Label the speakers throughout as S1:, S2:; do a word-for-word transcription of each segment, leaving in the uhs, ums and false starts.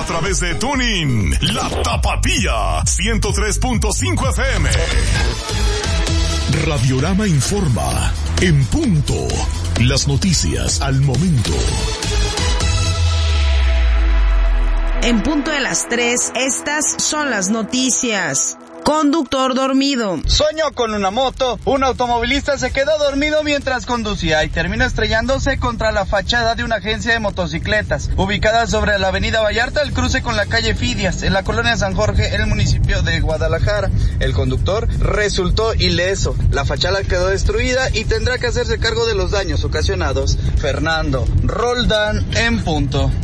S1: A través de TuneIn, La Tapatía, ciento tres punto cinco F M. Radiorama informa, en punto, las noticias al momento.
S2: En punto de las tres, estas son las noticias. Conductor dormido.
S3: Soñó con una moto. Un automovilista se quedó dormido mientras conducía y terminó estrellándose contra la fachada de una agencia de motocicletas, ubicada sobre la avenida Vallarta, al cruce con la calle Fidias, en la colonia San Jorge, en el municipio de Guadalajara. El conductor resultó ileso. La fachada quedó destruida y tendrá que hacerse cargo de los daños ocasionados. Fernando Roldán, en punto.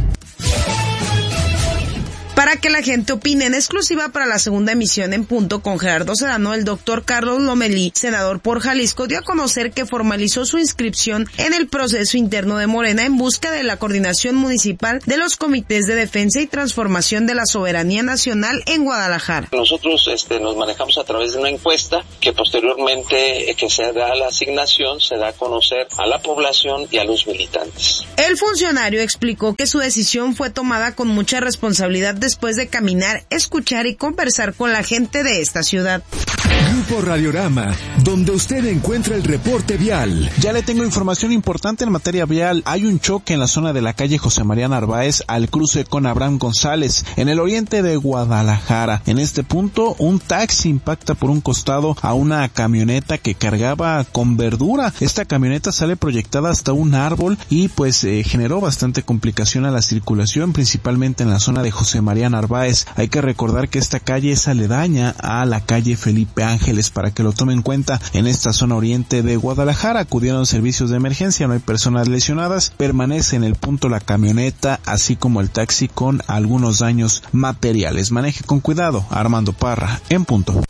S2: Para que la gente opine, en exclusiva para la segunda emisión en punto con Gerardo Sedano, el doctor Carlos Lomelí, senador por Jalisco, dio a conocer que formalizó su inscripción en el proceso interno de Morena en busca de la coordinación municipal de los comités de defensa y transformación de la soberanía nacional en Guadalajara.
S4: Nosotros este, nos manejamos a través de una encuesta que posteriormente eh, que se da la asignación, se da a conocer a la población y a los militantes.
S2: El funcionario explicó que su decisión fue tomada con mucha responsabilidad de después de caminar, escuchar y conversar con la gente de esta ciudad.
S5: Grupo Radiorama, donde usted encuentra el reporte vial.
S6: Ya le tengo información importante en materia vial. Hay un choque en la zona de la calle José María Narváez al cruce con Abraham González, en el oriente de Guadalajara. En este punto, un taxi impacta por un costado a una camioneta que cargaba con verdura. Esta camioneta sale proyectada hasta un árbol y pues eh, generó bastante complicación a la circulación, principalmente en la zona de José María Narváez. Hay que recordar que esta calle es aledaña a la calle Felipe Ángeles, para que lo tomen en cuenta. En esta zona oriente de Guadalajara acudieron servicios de emergencia, no hay personas lesionadas, permanece en el punto la camioneta, así como el taxi con algunos daños materiales. Maneje con cuidado. Armando Parra, en punto.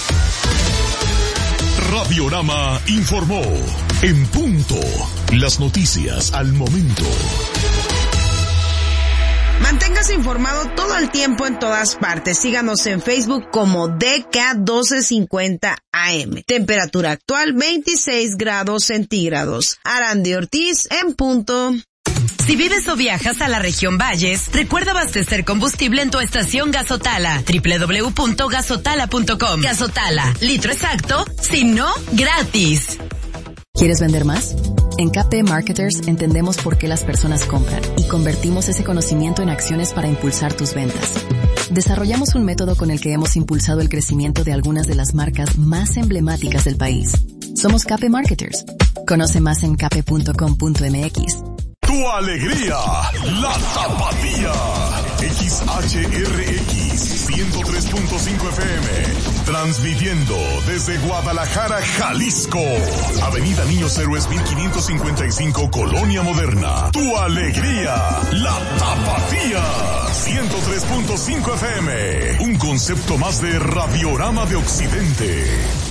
S1: Radiorama informó, en punto, las noticias al momento.
S2: Manténgase informado todo el tiempo en todas partes. Síganos en Facebook como D K doce cincuenta A M. Temperatura actual veintiséis grados centígrados. Arandi Ortiz, en punto.
S7: Si vives o viajas a la región Valles, recuerda abastecer combustible en tu estación Gasotala. doble u doble u doble u punto gasotala punto com. Gasotala, litro exacto, si no, gratis.
S8: ¿Quieres vender más? En K P Marketers entendemos por qué las personas compran y convertimos ese conocimiento en acciones para impulsar tus ventas. Desarrollamos un método con el que hemos impulsado el crecimiento de algunas de las marcas más emblemáticas del país. Somos K P Marketers. Conoce más en k p punto com punto m x.
S1: Tu alegría, La Tapatía. X H R X ciento tres punto cinco F M. Transmitiendo desde Guadalajara, Jalisco. Avenida Niños Héroes mil quinientos cincuenta y cinco, Colonia Moderna. Tu alegría, La Tapatía. ciento tres punto cinco F M. Un concepto más de Radiorama de Occidente.